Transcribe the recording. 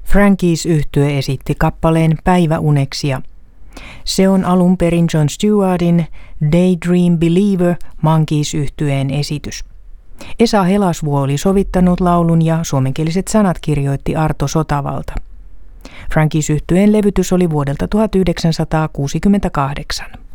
Frankies-yhtye esitti kappaleen Päiväuneksia. Se on alun perin Jon Stewartin Daydream Believer Monkees-yhtyeen esitys. Esa Helasvuo oli sovittanut laulun ja suomenkieliset sanat kirjoitti Arto Sotavalta. Frankies-yhtyeen levytys oli vuodelta 1968.